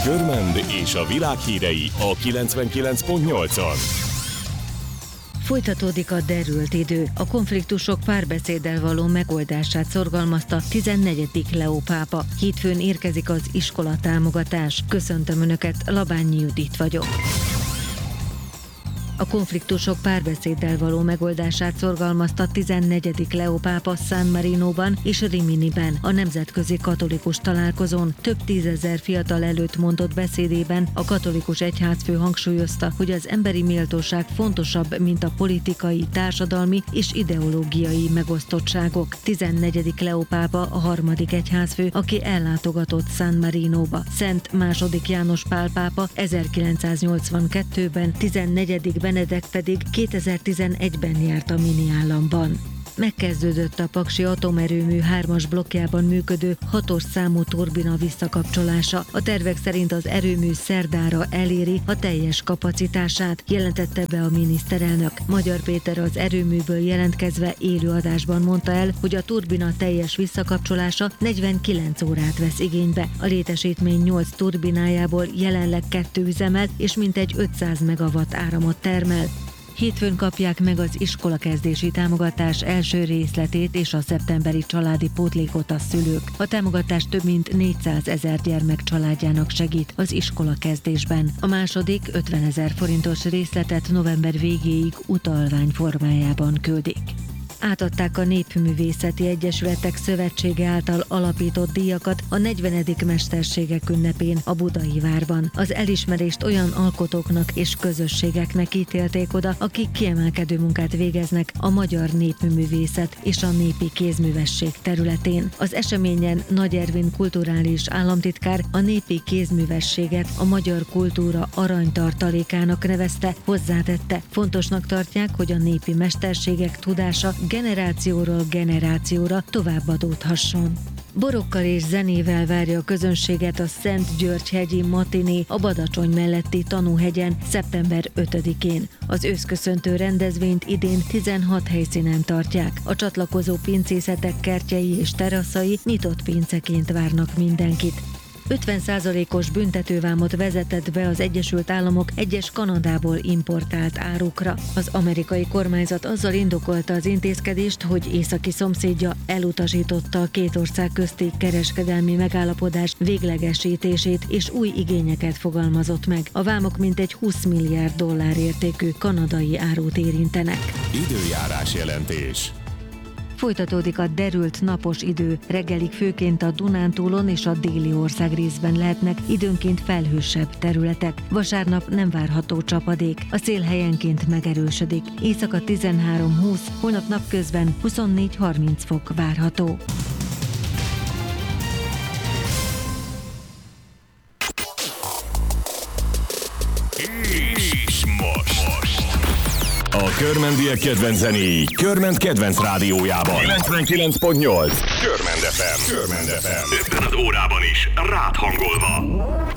Körmend és a világ hírei a 99.8-on. Folytatódik a derült idő. A konfliktusok párbeszéddel való megoldását szorgalmazta 14. Leó pápa. Hétfőn érkezik az iskolatámogatás. Köszöntöm Önöket, Labányi Judit vagyok. A konfliktusok párbeszéddel való megoldását szorgalmazta 14. Leó pápa San Marinóban és Riminiben, a nemzetközi katolikus találkozón. Több tízezer fiatal előtt mondott beszédében a katolikus egyházfő hangsúlyozta, hogy az emberi méltóság fontosabb, mint a politikai, társadalmi és ideológiai megosztottságok. 14. Leó pápa a harmadik egyházfő, aki ellátogatott San Marinóba. Szent II. János Pál pápa 1982-ben, 14. Benedek pedig 2011-ben járt a mini államban. Megkezdődött a Paksi atomerőmű 3-as blokkjában működő 6-os számú turbina visszakapcsolása. A tervek szerint az erőmű szerdára eléri a teljes kapacitását, jelentette be a miniszterelnök. Magyar Péter az erőműből jelentkezve élő adásban mondta el, hogy a turbina teljes visszakapcsolása 49 órát vesz igénybe. A létesítmény 8 turbinájából jelenleg 2 üzemel, és mintegy 500 megawatt áramot termel. Hétfőn kapják meg az iskolakezdési támogatás első részletét és a szeptemberi családi pótlékot a szülők. A támogatás több mint 400 000 gyermek családjának segít az iskolakezdésben. A második 50 000 forintos részletet november végéig utalvány formájában küldik. Átadták a Népművészeti Egyesületek Szövetsége által alapított díjakat a 40. Mesterségek ünnepén a Budai Várban. Az elismerést olyan alkotóknak és közösségeknek ítélték oda, akik kiemelkedő munkát végeznek a magyar népművészet és a népi kézművesség területén. Az eseményen Nagy Ervin kulturális államtitkár a népi kézművességet a magyar kultúra aranytartalékának nevezte, hozzátette. Fontosnak tartják, hogy a népi mesterségek tudása generációról generációra továbbadódhasson. Borokkal és zenével várja a közönséget a Szentgyörgy-hegyi matiné a Badacsony melletti Tanúhegyen szeptember 5-én. Az őszköszöntő rendezvényt idén 16 helyszínen tartják. A csatlakozó pincészetek kertjei és teraszai nyitott pinceként várnak mindenkit. 50%-os büntetővámot vezetett be az Egyesült Államok egyes Kanadából importált árukra. Az amerikai kormányzat azzal indokolta az intézkedést, hogy északi szomszédja elutasította a két ország közti kereskedelmi megállapodás véglegesítését és új igényeket fogalmazott meg. A vámok mintegy 20 milliárd dollár értékű kanadai árut érintenek. Időjárás jelentés. Folytatódik a derült napos idő, reggelig főként a Dunántúlon és a déli országrészben lehetnek időnként felhősebb területek. Vasárnap nem várható csapadék, a szél helyenként megerősödik. Éjszaka 13-20, holnap napközben 24-30 fok várható. A körmendiek kedvenc zenéi Körmend kedvenc rádiójában 99.8 Körmend FM. 50 az órában is rád hangolva.